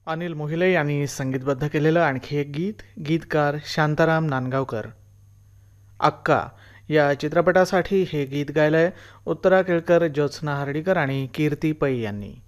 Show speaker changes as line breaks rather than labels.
अनिल मोहिले यांनी संगीतबद्ध केलेलं आणखी एक गीत, गीतकार शांताराम नांदगावकर. अक्का या चित्रपटासाठी हे गीत गायलंय उत्तरा केळकर, ज्योत्स्ना हर्डीकर आणि कीर्ती पै यांनी.